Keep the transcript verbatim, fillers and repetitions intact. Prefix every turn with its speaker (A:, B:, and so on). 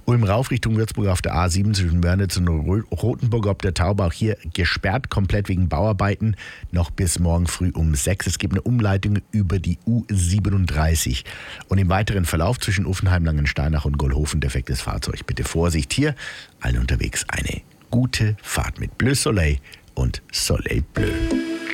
A: Ulm rauf Richtung Würzburg auf der A sieben zwischen Mörnitz und Rothenburg ob der Taube. Auch hier gesperrt, komplett wegen Bauarbeiten. Noch bis morgen früh um sechs. Es gibt eine Umleitung über die U siebenunddreißig. Und im weiteren Verlauf zwischen Uffenheim, Langensteinach und Gollhofen defektes Fahrzeug. Bitte Vorsicht hier. Allen unterwegs eine gute Fahrt mit Bleu Soleil und Soleil Bleu.